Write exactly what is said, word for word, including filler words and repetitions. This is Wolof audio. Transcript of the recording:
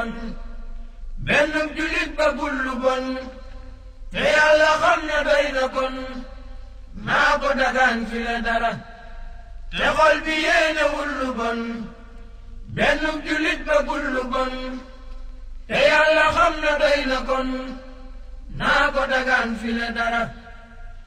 bon benn julit ba bul lu bon te Yàlla xam ne doy na kon naa ko dagaan fi la dara te xol bi yéenewul lu bon benn julit ba bul lu bon te Yàlla xam ne doy na kon naa ko dagaan fi la dara